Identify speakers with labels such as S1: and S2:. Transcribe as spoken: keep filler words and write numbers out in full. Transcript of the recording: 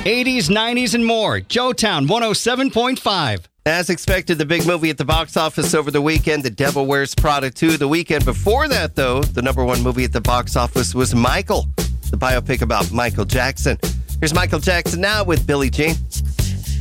S1: eighties, nineties, and more. Joetown one oh seven point five.
S2: As expected, the big movie at the box office over the weekend, The Devil Wears Prada two. The weekend before that, though, the number one movie at the box office was Michael, the biopic about Michael Jackson. Here's Michael Jackson now with Billie Jean.